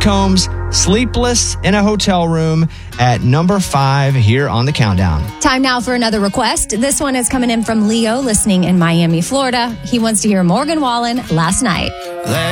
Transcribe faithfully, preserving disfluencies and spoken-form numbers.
Combs, Sleepless in a Hotel Room at number five here on the countdown. Time now for another request. This one is coming in from Leo, listening in Miami, Florida. He wants to hear Morgan Wallen, Last Night.